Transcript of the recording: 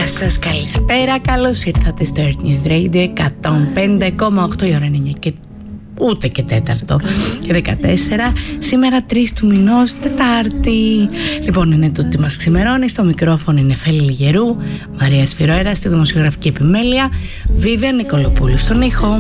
Γεια σας, καλησπέρα, καλώς ήρθατε στο Earth News Radio 105,8. Η ώρα είναι και ούτε και τέταρτο και 14. Σήμερα 3 του μηνός, Τετάρτη. Λοιπόν, είναι το τι μας ξημερώνει. Στο μικρόφωνο είναι Φέλη Λιγερού, Μαρία Σφυροέρα στη δημοσιογραφική επιμέλεια, Βίβια Νικολοπούλου στον ήχο.